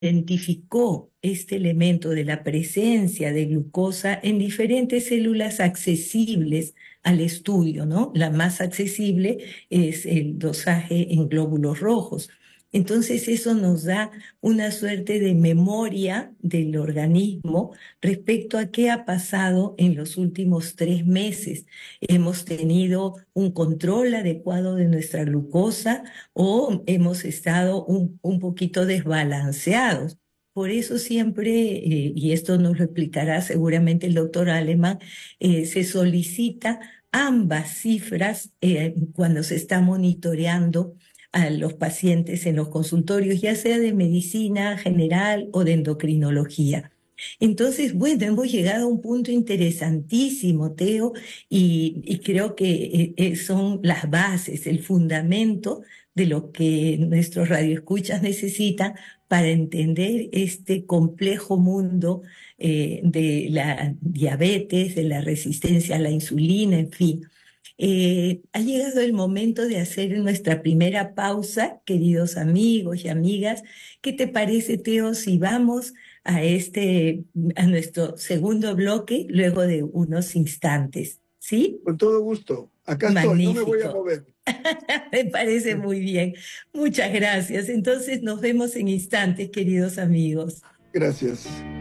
identificó este elemento de la presencia de glucosa en diferentes células accesibles al estudio, ¿no? La más accesible es el dosaje en glóbulos rojos. Entonces eso nos da una suerte de memoria del organismo respecto a qué ha pasado en los últimos 3 meses. ¿Hemos tenido un control adecuado de nuestra glucosa o hemos estado un poquito desbalanceados? Por eso siempre, y esto nos lo explicará seguramente el doctor Alemán, se solicita ambas cifras cuando se está monitoreando a los pacientes en los consultorios, ya sea de medicina general o de endocrinología. Entonces, bueno, hemos llegado a un punto interesantísimo, Teo, y creo que son las bases, el fundamento de lo que nuestros radioescuchas necesitan para entender este complejo mundo de la diabetes, de la resistencia a la insulina, en fin. Ha llegado el momento de hacer nuestra primera pausa, queridos amigos y amigas. ¿Qué te parece, Teo, si vamos a nuestro segundo bloque luego de unos instantes? ¿Sí? Con todo gusto. Acá estoy, no me voy a Magnífico. mover. Me parece muy bien. Muchas gracias. Entonces nos vemos en instantes, queridos amigos. Gracias.